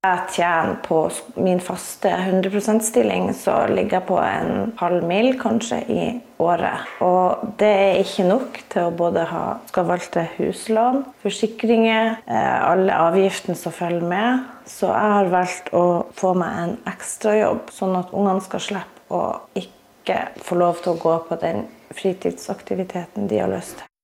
Jeg tjener på min faste 100% stilling, så ligger jeg på en halv mil kanskje i året. Og det ikke nok til å både skal valgte huslån, forsikringer, alle avgiftene som følger med. Så jeg har valgt å få meg en ekstra jobb, sånn at ungene skal slippe å ikke få lov til å gå på den fritidsaktiviteten de har lyst til.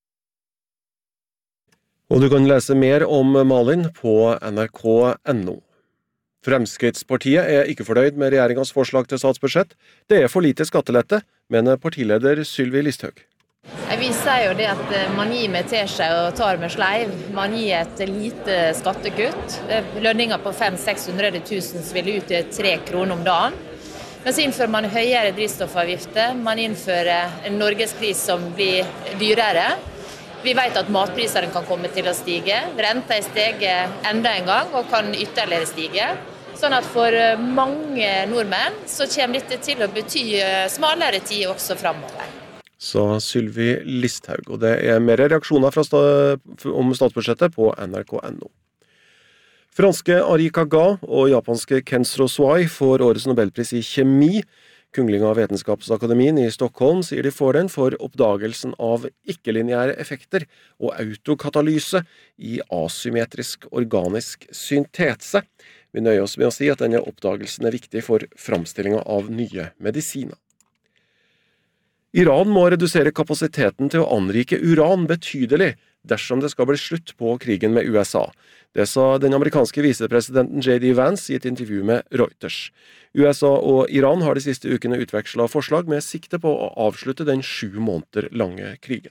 Og du kan lese mer om Malin på nrk.no. Fremskrittspartiet ikke fornøyd med regjeringens forslag til statsbudsjett. Det for lite skattelette, mener partileder Sylvi Listhaug. Vi sier jo det at man gir med teskje og tar med sleiv. Man gir et lite skattekutt. Lønninger på 500 000–600 000 vil ut til 3 kroner om dagen. Men så innfører man høyere drivstoffavgifter. Man innfører en norgespris som blir dyrere. Vi vet at matprisene kan komme til å stige. Renta steget enda en gang og kan ytterligere stige. Sånn at for mange nordmenn så kommer dette til å bety smalere tid også fremover. Sa Sylvi Listhaug, og det mer reaksjoner om statsbudsjettet på nrk.no. Franske Ari Kaga og japanske Kensro Swai får årets Nobelpris i kjemi. Kunglinga av Vetenskapsakademien i Stockholm sier de får den for oppdagelsen av ikke-lineære effekter og autokatalyse i asymmetrisk organisk syntese. Vi nøyer oss med å si at denne oppdagelsen viktig for framstillingen av nye medisiner. Iran må redusere kapasiteten til å anrike uran betydelig dersom det skal bli slutt på krigen med USA. Det sa den amerikanske visepresidenten J.D. Vance i et intervju med Reuters. USA og Iran har de siste ukene utvekslet forslag med sikte på å avslutte den 7 måneder lange krigen.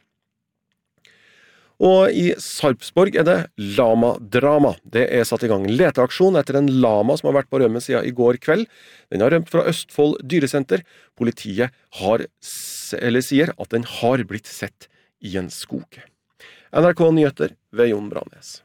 Og i Sarpsborg det lama-drama. Det satt i gang leteaksjon etter en lama som har vært på rømme siden i går kveld. Den har rømt fra Østfold dyresenter. Politiet sier at den har blitt sett i en skog. NRK Nyheter ved Jon Brannes.